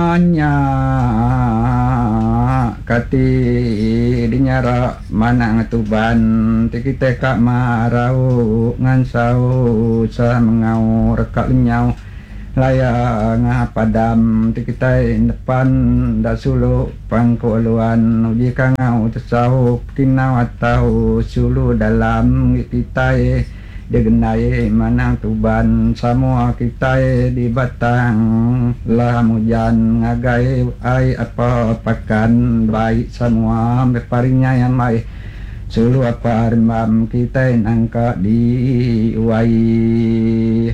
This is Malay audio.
nya kati dinyara manang tuban tikite kak marau ngan sau sa mengau rekak linyau laya ngapadam tikitai depan da sulu pangkuluan uji kangau tesau kinau atau sulu dalam kitai digenai manang tuban semua kitai di batang lah hujan ngagai ai apa pakan baik semua berparingnya yang baik sulu apa rimam kitai nangka di wai